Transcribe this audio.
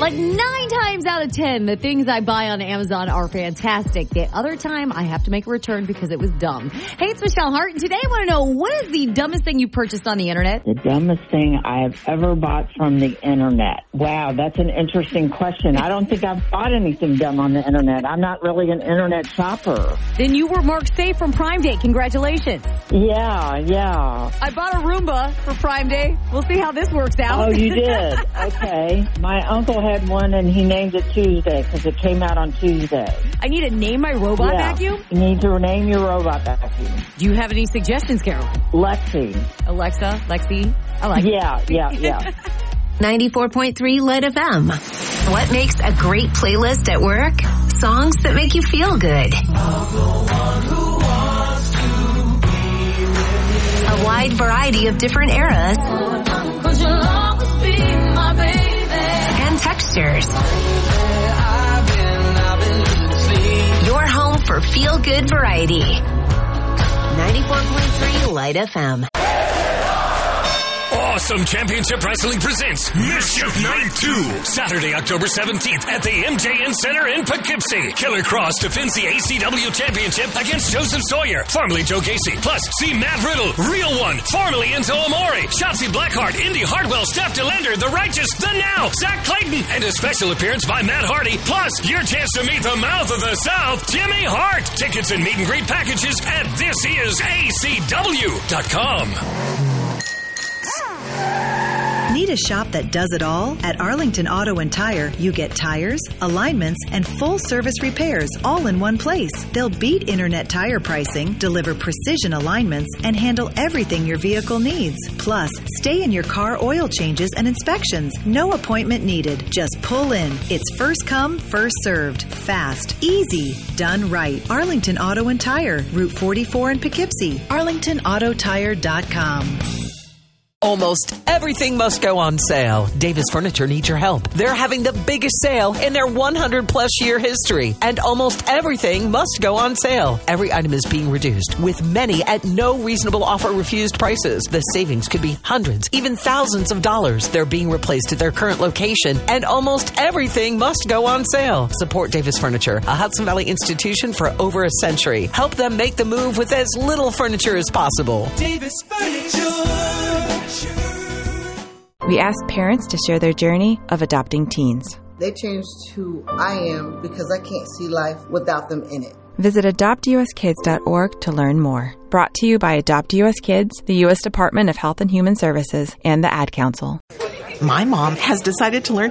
Like 9 times out of 10, the things I buy on Amazon are fantastic. The other time, I have to make a return because it was dumb. Hey, it's Michelle Hart, and today I want to know, what is the dumbest thing you purchased on the internet? The dumbest thing I have ever bought from the internet. Wow, that's an interesting question. I don't think I've bought anything dumb on the internet. I'm not really an internet shopper. Then you were marked safe from Prime Day. Congratulations. Yeah. I bought a Roomba for Prime Day. We'll see how this works out. Oh, you did? Okay. My uncle had one, and he named it Tuesday because it came out on Tuesday. I need to name my robot vacuum? You need to name your robot vacuum. Do you have any suggestions, Carol? Lexi. Alexa, Lexi. I like it. Yeah. 94.3 Light FM. What makes a great playlist at work? Songs that make you feel good. A wide variety of different eras and textures. Your home for feel-good variety. 94.3 Light FM. Awesome Championship Wrestling presents Mischief Night 2, Saturday, October 17th at the MJN Center in Poughkeepsie. Killer Cross defends the ACW Championship against Joseph Sawyer, formerly Joe Gacy. Plus, see Matt Riddle, Real One, formerly Enzo Amore, Shotzi Blackheart, Indy Hartwell, Steph DeLander, The Righteous, The Now, Zach Clayton, and a special appearance by Matt Hardy. Plus, your chance to meet the Mouth of the South, Jimmy Hart. Tickets and meet and greet packages at thisisacw.com. Need a shop that does it all? At Arlington Auto and Tire, you get tires, alignments, and full-service repairs all in one place. They'll beat internet tire pricing, deliver precision alignments, and handle everything your vehicle needs. Plus, stay in your car oil changes and inspections. No appointment needed. Just pull in. It's first come, first served. Fast, easy, done right. Arlington Auto and Tire, Route 44 in Poughkeepsie. ArlingtonAutoTire.com. Almost everything must go on sale. Davis Furniture needs your help. They're having the biggest sale in their 100-plus year history, and almost everything must go on sale. Every item is being reduced, with many at no reasonable offer refused prices. The savings could be hundreds, even thousands of dollars. They're being replaced at their current location, and almost everything must go on sale. Support Davis Furniture, a Hudson Valley institution for over a century. Help them make the move with as little furniture as possible. Davis Furniture. We asked parents to share their journey of adopting teens. They changed who I am because I can't see life without them in it. Visit adoptuskids.org to learn more. Brought to you by Adopt US Kids, the U.S. Department of Health and Human Services, and the Ad Council. My mom has decided to learn